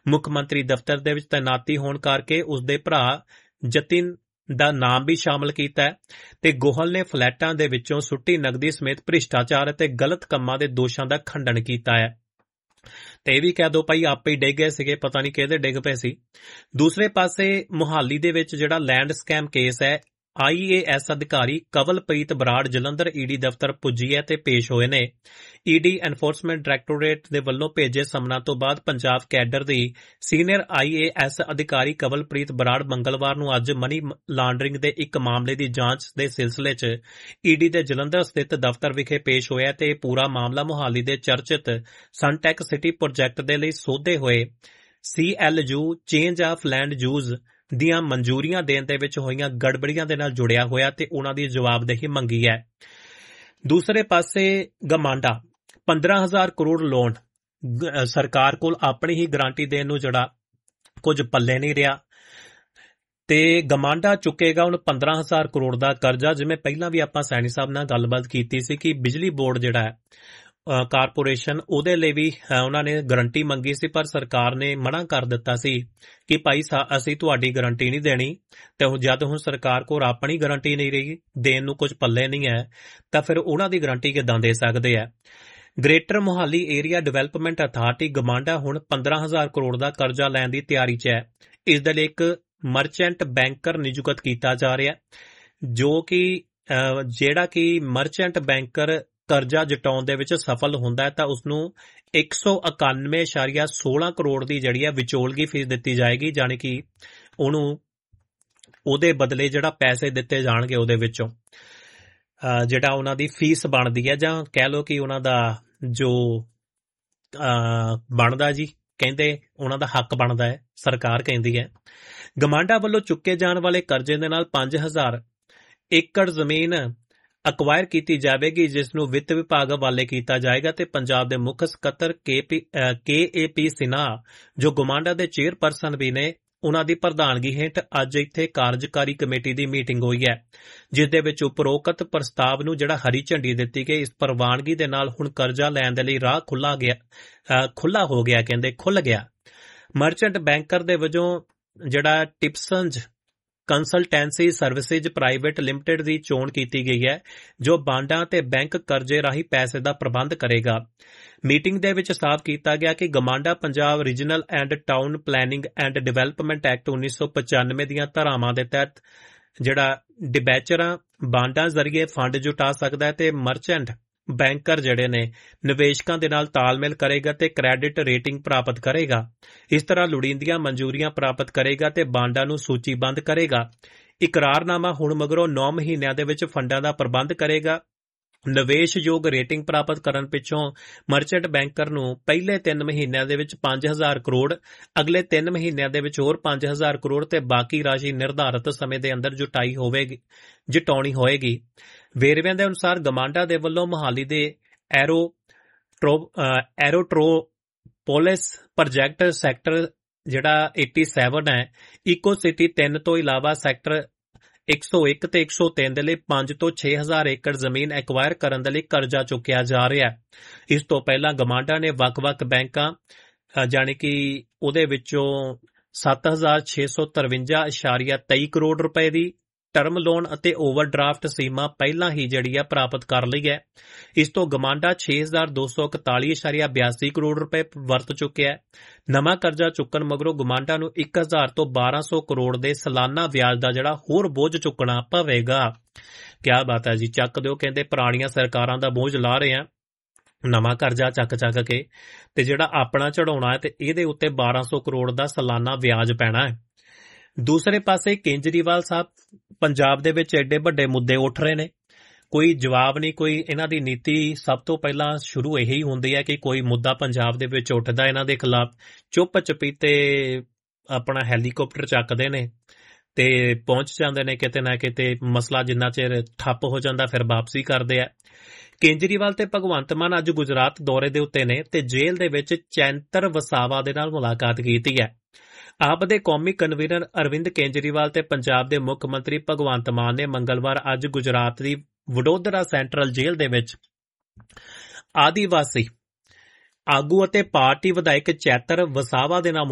ਮੁੱਖ ਮੰਤਰੀ ਦਫ਼ਤਰ ਦੇ ਵਿੱਚ ਤੈਨਾਤੀ ਹੋਣ ਕਰਕੇ ਉਸਦੇ ਭਰਾ ਜਤਿਨ ਦਾ ਨਾਮ ਵੀ ਸ਼ਾਮਲ ਕੀਤਾ ਹੈ ਤੇ ਗੋਹਲ ਨੇ ਫਲੈਟਾਂ ਦੇ ਵਿੱਚੋਂ ਸੁੱਟੀ ਨਗਦੀ ਸਮੇਤ ਭ੍ਰਿਸ਼ਟਾਚਾਰ ਅਤੇ ਗਲਤ ਕੰਮਾਂ ਦੇ ਦੋਸ਼ਾਂ ਦਾ ਖੰਡਨ ਕੀਤਾ ਹੈ। ਤੇ ਇਹ ਵੀ ਕਹਿ ਦੋ ਭਾਈ ਆਪੇ ਹੀ ਡਿੱਗ ਗਏ ਸੀਗੇ, ਪਤਾ ਨਹੀਂ ਕਿਹਦੇ ਡਿੱਗ ਪਏ ਸੀ। ਦੂਸਰੇ ਪਾਸੇ ਮੁਹਾਲੀ ਦੇ ਵਿੱਚ ਜਿਹੜਾ ਲੈਂਡ ਸਕੈਮ ਕੇਸ ਹੈ, IAS ਅਧਿਕਾਰੀ ਕਵਲਪ੍ਰੀਤ ਬਰਾੜ ਜਲੰਧਰ ਈਡੀ ਦਫ਼ਤਰ ਪੁੱਜੀ ਹੈ ਤੇ ਪੇਸ਼ ਹੋਏ ਨੇ। ਈਡੀ ਐਨਫੋਰਸਮੈਂਟ ਡਾਇਰੈਕਟੋਰੇਟ ਦੇ ਵੱਲੋਂ ਭੇਜੇ ਸਮਨਾਂ ਤੋਂ ਬਾਅਦ ਪੰਜਾਬ ਕੈਡਰ ਦੀ ਸੀਨੀਅਰ IAS ਅਧਿਕਾਰੀ ਕਵਲਪ੍ਰੀਤ ਬਰਾੜ ਮੰਗਲਵਾਰ ਨੂੰ ਅੱਜ ਮਨੀ ਲਾਂਡਰਿੰਗ ਦੇ ਇੱਕ ਮਾਮਲੇ ਦੀ ਜਾਂਚ ਦੇ ਸਿਲਸਿਲੇ 'ਚ ਈਡੀ ਦੇ ਜਲੰਧਰ ਸਥਿਤ ਦਫ਼ਤਰ ਵਿਖੇ ਪੇਸ਼ ਹੋਇਆ ਤੇ ਇਹ ਪੂਰਾ ਮਾਮਲਾ ਮੁਹਾਲੀ ਦੇ ਚਰਚਿਤ ਸਨਟੈਕ ਸਿਟੀ ਪ੍ਰੋਜੈਕਟ ਦੇ ਲਈ ਸੋਧੇ ਹੋਏ CLU change of land use ਦੀਆਂ ਮਨਜ਼ੂਰੀਆਂ ਦੇਣ ਦੇ ਵਿੱਚ ਹੋਈਆਂ ਗੜਬੜੀਆਂ ਦੇ ਨਾਲ ਜੁੜਿਆ ਹੋਇਆ ਤੇ ਉਹਨਾਂ ਦੀ ਜਵਾਬਦੇਹੀ ਮੰਗੀ ਹੈ। ਦੂਸਰੇ ਪਾਸੇ ਗਮਾਂਡਾ 15,000 ਕਰੋੜ ਲੋਨ ਸਰਕਾਰ ਕੋਲ ਆਪਣੀ ਹੀ ਗਾਰੰਟੀ ਦੇਣ ਨੂੰ ਜਿਹੜਾ ਕੁਝ ਪੱਲੇ ਨਹੀਂ ਰਿਹਾ ਤੇ ਗਮਾਂਡਾ ਚੁੱਕੇਗਾ ਹੁਣ 15,000 ਕਰੋੜ ਦਾ ਕਰਜ਼ਾ। ਜਿਵੇਂ ਪਹਿਲਾਂ ਵੀ ਆਪਾਂ ਸੈਣੀ ਸਾਹਿਬ ਨਾਲ ਗੱਲਬਾਤ ਕੀਤੀ ਸੀ ਕਿ ਬਿਜਲੀ ਬੋਰਡ ਜਿਹੜਾ ਹੈ ਕਾਰਪੋਰੇਸ਼ਨ ਉਹਦੇ ਲਈ ਵੀ ਉਹਨਾਂ ਨੇ ਗਾਰੰਟੀ ਮੰਗੀ ਸੀ, ਪਰ ਸਰਕਾਰ ਨੇ ਮਨਾ ਕਰ ਦਿੱਤਾ ਸੀ ਕਿ ਭਾਈ ਅਸੀਂ ਤੁਹਾਡੀ ਗਾਰੰਟੀ ਨਹੀਂ ਦੇਣੀ। ਤੇ ਜਦ ਹੁਣ ਸਰਕਾਰ ਕੋਲ ਆਪਣੀ ਗਾਰੰਟੀ ਨਹੀਂ ਰਹੀ, ਦੇਣ ਨੂੰ ਕੁਝ ਪੱਲੇ ਨਹੀਂ ਹੈ, ਤਾਂ ਫਿਰ ਉਹਨਾਂ ਦੀ ਗਾਰੰਟੀ ਕਿੱਦਾਂ ਦੇ ਸਕਦੇ ਆ। Greater Mohali area development authority ਗਮਾਂਡਾ ਹੁਣ 15,000 ਕਰੋੜ ਦਾ ਕਰਜ਼ਾ ਲੈਣ ਦੀ ਤਿਆਰੀ 'ਚ ਹੈ। ਇਸ ਦੇ ਲਈ ਇੱਕ ਮਰਚੈਂਟ ਬੈਂਕਰ ਨਿਯੁਕਤ ਕੀਤਾ ਜਾ ਰਿਹਾ, ਜੋ ਕਿ ਜਿਹੜਾ ਕਿ ਮਰਚੈਂਟ ਬੈਂਕਰ ਕਰਜ਼ਾ ਜਟਾਉਣ ਦੇ ਵਿੱਚ ਸਫਲ ਹੁੰਦਾ ਹੈ ਤਾਂ ਉਸਨੂੰ 191.16 ਕਰੋੜ ਦੀ ਜਿਹੜੀ ਹੈ ਵਿਚੋਲਗੀ ਫੀਸ ਦਿੱਤੀ ਜਾਏਗੀ, ਜਾਣੀ ਕਿ ਉਹਨੂੰ ਉਹਦੇ ਬਦਲੇ ਜਿਹੜਾ ਪੈਸੇ ਦਿੱਤੇ ਜਾਣਗੇ ਉਹਦੇ ਵਿੱਚੋਂ ਜਿਹੜਾ ਉਹਨਾਂ ਦੀ ਫੀਸ ਬਣਦੀ ਹੈ, ਜਾਂ ਕਹਿ ਲਓ ਕਿ ਉਹਨਾਂ ਦਾ ਜੋ ਬਣਦਾ ਜੀ, ਕਹਿੰਦੇ ਉਹਨਾਂ ਦਾ ਹੱਕ ਬਣਦਾ ਹੈ, ਸਰਕਾਰ ਕਹਿੰਦੀ ਹੈ। ਗਮਾਂਡਾ ਵੱਲੋਂ ਚੁੱਕੇ ਜਾਣ ਵਾਲੇ ਕਰਜ਼ੇ ਦੇ ਨਾਲ 5,000 ਏਕੜ ਜ਼ਮੀਨ ਅਕਵਾਇਰ ਕੀਤੀ ਜਾਵੇਗੀ, ਜਿਸ ਨੂੰ ਵਿੱਤ ਵਿਭਾਗ ਹਵਾਲੇ ਕੀਤਾ ਜਾਏਗਾ ਤੇ ਪੰਜਾਬ ਦੇ ਮੁੱਖ ਸਕੱਤਰ KAP ਸਿਨਹਾ ਜੋ ਗਮਾਂਡਾ ਦੇ ਚੇਅਰਪਰਸਨ ਵੀ ਨੇ, ਉਹਨਾਂ ਦੀ ਪ੍ਰਧਾਨਗੀ ਹੇਠ ਅੱਜ ਇੱਥੇ ਕਾਰਜਕਾਰੀ ਕਮੇਟੀ ਦੀ ਮੀਟਿੰਗ ਹੋਈ ਹੈ, ਜਿਸ ਦੇ ਵਿੱਚ ਉਪਰੋਕਤ ਪ੍ਰਸਤਾਵ ਨੂੰ ਜਿਹੜਾ ਹਰੀ ਝੰਡੀ ਦਿੱਤੀ ਗਈ। ਇਸ ਪ੍ਰਵਾਨਗੀ ਦੇ ਨਾਲ ਹੁਣ ਕਰਜ਼ਾ ਲੈਣ ਦੇ ਲਈ ਰਾਹ ਖੁੱਲਾ ਹੋ ਗਿਆ, ਕਹਿੰਦੇ ਖੁੱਲ ਗਿਆ। ਮਰਚੈਂਟ ਬੈਂਕਰ ਦੇ ਵਜੋਂ ਜਿਹੜਾ ਟਿਪਸਨਜ਼ ਕੰਸਲਟੈਂਸੀ ਸਰਵਿਸਿਜ਼ ਪ੍ਰਾਈਵੇਟ ਲਿਮਟਿਡ ਦੀ ਚੋਣ ਕੀਤੀ ਗਈ ਹੈ, ਜੋ ਬਾਂਡਾਂ ਤੇ ਬੈਂਕ ਕਰਜ਼ੇ ਰਾਹੀਂ ਪੈਸੇ ਦਾ ਪ੍ਰਬੰਧ ਕਰੇਗਾ। ਮੀਟਿੰਗ ਦੇ ਵਿੱਚ ਸਾਫ਼ ਕੀਤਾ ਗਿਆ ਕਿ ਗਮਾਂਡਾ Punjab regional and town planning and development act 1995 ਦੀਆਂ ਧਾਰਾਵਾਂ ਦੇ ਤਹਿਤ ਜਿਹੜਾ ਡਿਬੈਚਰਾਂ ਬਾਂਡਾਂ ਜ਼ਰੀਏ ਫੰਡ ਜੁਟਾ ਸਕਦਾ ਹੈ ਤੇ ਮਰਚੈਂਟ ਬੈਂਕਰ ਜਿਹੜੇ ਨੇ ਨਿਵੇਸ਼ਕਾਂ ਦੇ ਨਾਲ ਤਾਲਮੇਲ ਕਰੇਗਾ ਤੇ ਕ੍ਰੈਡਿਟ ਰੇਟਿੰਗ ਪ੍ਰਾਪਤ ਕਰੇਗਾ। ਇਸ ਤਰ੍ਹਾਂ ਲੋੜੀਂਦੀਆਂ ਮਨਜ਼ੂਰੀਆਂ ਪ੍ਰਾਪਤ ਕਰੇਗਾ ਤੇ ਬਾਂਡਾਂ ਨੂੰ ਸੂਚੀਬੱਧ ਕਰੇਗਾ। ਇਕਰਾਰਨਾਮਾ ਹੁਣ ਮਗਰੋਂ 9 ਮਹੀਨਿਆਂ ਦੇ ਵਿੱਚ ਫੰਡਾਂ ਦਾ ਪ੍ਰਬੰਧ ਕਰੇਗਾ। ਨਿਵੇਸ਼ਯੋਗ ਰੇਟਿੰਗ ਪ੍ਰਾਪਤ ਕਰਨ ਪਿੱਛੋਂ ਮਰਚੈਂਟ ਬੈਂਕਰ ਨੂੰ ਪਹਿਲੇ 3 ਮਹੀਨਿਆਂ ਦੇ ਵਿੱਚ 5,000 ਕਰੋੜ, ਅਗਲੇ 3 ਮਹੀਨਿਆਂ ਦੇ ਵਿੱਚ ਹੋਰ 5,000 ਕਰੋੜ ਤੇ ਬਾਕੀ ਰਾਸ਼ੀ ਨਿਰਧਾਰਤ ਸਮੇਂ ਦੇ ਅੰਦਰ ਜਟਾਉਣੀ ਹੋਏਗੀ। ਵੇਰਵਿਆਂ ਦੇ ਅਨੁਸਾਰ ਗਮਾਂਡਾ ਦੇ ਵੱਲੋਂ ਮੁਹਾਲੀ ਦੇ ਐਰੋਟ੍ਰੋਪੋਲਿਸ ਪ੍ਰੋਜੈਕਟ ਸੈਕਟਰ ਜਿਹੜਾ 87 ਹੈ, ਇਕੋ ਸਿਟੀ 3 ਤੋਂ ਇਲਾਵਾ ਸੈਕਟਰ 101 ਤੇ 103 ਦੇ ਲਈ 5 ਤੋਂ 6,000 ਏਕੜ ਜ਼ਮੀਨ ਐਕਵਾਇਰ ਕਰਨ ਦੇ ਲਈ ਕਰਜ਼ਾ ਚੁੱਕਿਆ ਜਾ ਰਿਹਾ ਹੈ। ਇਸ ਤੋਂ ਪਹਿਲਾਂ ਗਮਾਂਡਾ ਨੇ ਵੱਖ-ਵੱਖ ਬੈਂਕਾਂ ਜਾਣੀ ਕਿ ਉਹਦੇ ਵਿੱਚੋਂ 7,653.23 ਕਰੋੜ ਰੁਪਏ ਦੀ ਟਰਮ ਲੋਨ ਅਤੇ ਓਵਰਡਰਾਫਟ ਸੀਮਾ ਪਹਿਲਾਂ ਹੀ ਜਿਹੜੀ ਹੈ ਪ੍ਰਾਪਤ ਕਰ ਲਈ ਹੈ। ਇਸ ਤੋਂ ਗਮਾਂਡਾ 6,241.82 ਕਰੋੜ ਰੁਪਏ ਵਰਤ ਚੁੱਕਿਆ ਹੈ। ਨਵਾਂ ਕਰਜ਼ਾ ਚੁੱਕਣ ਮਗਰੋਂ ਗਮਾਂਡਾ ਨੂੰ 1,000 ਤੋਂ 1,200 ਕਰੋੜ ਦੇ ਸਾਲਾਨਾ ਵਿਆਜ ਦਾ ਜਿਹੜਾ ਹੋਰ ਬੋਝ ਚੁੱਕਣਾ ਪਵੇਗਾ। ਕਿਆ ਬਾਤ ਹੈ ਜੀ, ਚੱਕ ਦਿਓ, ਕਹਿੰਦੇ ਪੁਰਾਣੀਆਂ ਸਰਕਾਰਾਂ ਦਾ ਬੋਝ ਲਾ ਰਹੇ ਆ, ਨਵਾਂ ਕਰਜ਼ਾ ਚੱਕ ਕੇ ਤੇ ਜਿਹੜਾ ਆਪਣਾ ਚੜਾਉਣਾ ਹੈ ਤੇ ਇਹਦੇ ਉੱਤੇ 1,200 ਕਰੋੜ ਦਾ ਸਾਲਾਨਾ ਵਿਆਜ ਪੈਣਾ ਹੈ। ਦੂਸਰੇ ਪਾਸੇ ਕੇਜਰੀਵਾਲ ਸਾਹਿਬ ਪੰਜਾਬ ਦੇ ਵਿੱਚ ਐਡੇ ਵੱਡੇ ਮੁੱਦੇ ਉੱਠ ਰਹੇ ਨੇ, ਕੋਈ ਜਵਾਬ ਨਹੀਂ, ਕੋਈ ਇਹਨਾਂ ਦੀ ਨੀਤੀ ਸਭ ਤੋਂ ਪਹਿਲਾਂ ਸ਼ੁਰੂ ਇਹੀ ਹੁੰਦੀ ਹੈ ਕਿ ਕੋਈ ਮੁੱਦਾ ਪੰਜਾਬ ਦੇ ਵਿੱਚ ਉੱਠਦਾ ਇਹਨਾਂ ਦੇ ਖਿਲਾਫ ਚੁੱਪ ਚਪੀਤੇ ਆਪਣਾ ਹੈਲੀਕਾਪਟਰ ਚੱਕਦੇ ਨੇ ਤੇ ਪਹੁੰਚ ਜਾਂਦੇ ਨੇ ਕਿਤੇ ਨਾ ਕਿਤੇ, ਮਸਲਾ ਜਿੰਨਾ ਚਿਰ ਠੱਪ ਹੋ ਜਾਂਦਾ ਫਿਰ ਵਾਪਸੀ ਕਰਦੇ ਆ। ਕੇਜਰੀਵਾਲ ਤੇ ਭਗਵੰਤ ਮਾਨ ਅੱਜ ਗੁਜਰਾਤ ਦੌਰੇ ਦੇ ਉੱਤੇ ਨੇ ਤੇ ਜੇਲ੍ਹ ਦੇ ਵਿੱਚ ਚੈਂਤਰ ਵਸਾਵਾ ਦੇ ਨਾਲ ਮੁਲਾਕਾਤ ਕੀਤੀ ਹੈ। ਆਪ ਦੇ ਕੌਮੀ ਕਨਵੀਨਰ ਅਰਵਿੰਦ ਕੇਜਰੀਵਾਲ ਤੇ ਪੰਜਾਬ ਦੇ ਮੁੱਖ ਮੰਤਰੀ ਭਗਵੰਤ ਮਾਨ ਨੇ ਮੰਗਲਵਾਰ ਅੱਜ ਗੁਜਰਾਤ ਦੀ ਵਡੋਦਰਾ ਸੈਂਟਰਲ ਜੇਲ੍ਹ ਦੇ ਵਿੱਚ ਆਦੀਵਾਸੀ ਆਗੂ ਅਤੇ ਪਾਰਟੀ ਵਿਧਾਇਕ ਚੈਤਰ ਵਸਾਵਾ ਦੇ ਨਾਲ